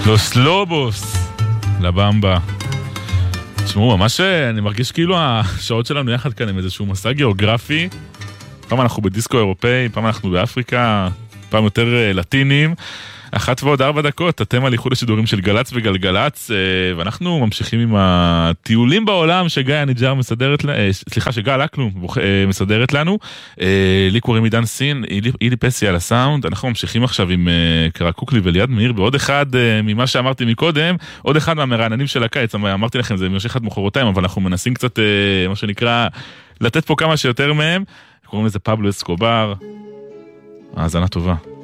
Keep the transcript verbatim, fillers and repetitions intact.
לוס לובוס, לבמבה. תשמעו, ממש אני מרגיש כאילו השעות שלנו יחד כאן עם איזשהו מסע גיאוגרפי. פעם אנחנו בדיסקו אירופאי, פעם אנחנו באפריקה, פעם יותר לטינים. אחת ועוד ארבע דקות, אתם על איחוד השידורים של גלץ וגלגלץ, ואנחנו ממשיכים עם הטיולים בעולם שגיא הניג'ר מסדרת, סליחה, שגיא לקלום מסדרת לנו. לי קוראים עידן סין, אילי פסי על הסאונד. אנחנו ממשיכים עכשיו עם קרקוקלי וליד מאיר, ועוד אחד ממה שאמרתי מקודם, עוד אחד מהמרעננים של הקיץ. אמרתי לכם, זה ממשיך עד מחרתיים, אבל אנחנו מנסים קצת, מה שנקרא, לתת פה כמה שיותר מהם. קוראים לזה פבלו אסקובר. האזנה טובה.